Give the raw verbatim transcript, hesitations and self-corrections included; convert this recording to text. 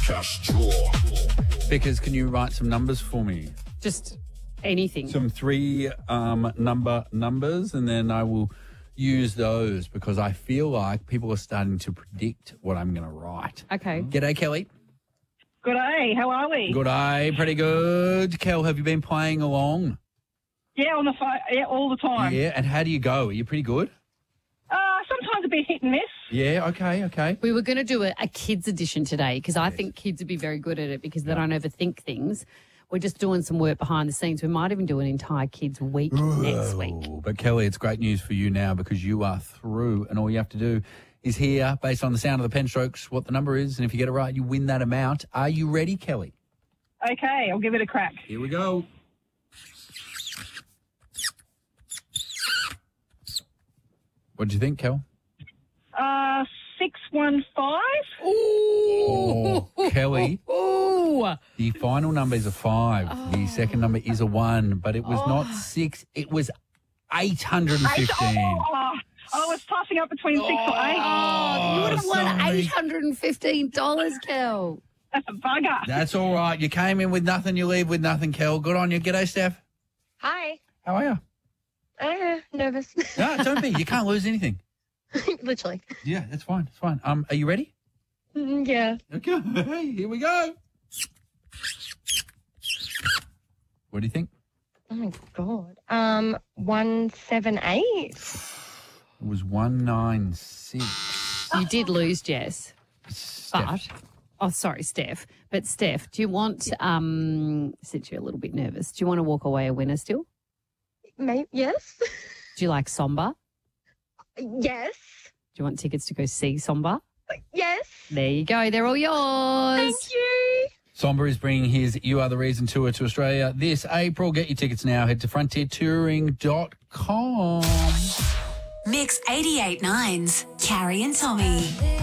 Vickers, can you write some numbers for me? Just anything. Some three um, number numbers, and then I will use those because I feel like people are starting to predict what I'm going to write. Okay. G'day, Kelly. Good day. How are we? Good day. Pretty good. Kel, have you been playing along? Yeah, on the phone. Yeah, all the time. Yeah, and how do you go? Are you pretty good? Uh, sometimes a bit hit and miss. Yeah, okay, okay. We were going to do a, a kids edition today because I think kids would be very good at it because they don't overthink things. We're just doing some work behind the scenes. We might even do an entire kids week next week. But Kelly, it's great news for you now because you are through, and all you have to do is hear, based on the sound of the pen strokes, what the number is, and if you get it right, you win that amount. Are you ready, Kelly? Okay, I'll give it a crack. Here we go. What do you think, Kel? Uh, six one five. Oh, Kelly, Ooh. the final number is a five. Oh. The second number is a one, but it was not six. It was eight hundred fifteen. Oh, I was tossing up between six or eight. Oh, you would have won sorry. eight hundred fifteen dollars, Kel. Bugger. That's all right. You came in with nothing, you leave with nothing, Kel. Good on you. G'day, Steph. Hi. How are you? Uh, nervous. No, don't be. You can't lose anything. Literally. Yeah, that's fine. It's fine. Um, are you ready? Mm, yeah. Okay, here we go. What do you think? Oh my god. Um, one seven eight. It was one nine six. You did lose, Jess. Steph. But, oh, sorry, Steph. But, Steph, do you want, um, since you're a little bit nervous, do you want to walk away a winner still? Maybe yes. Do you like Somba? Yes. Do you want tickets to go see Somba? Yes. There you go. They're all yours. Thank you. Somber is bringing his You Are the Reason tour to Australia this April. Get your tickets now. Head to frontier touring dot com. Mix eighty-eight point nine's Carrie and Tommy.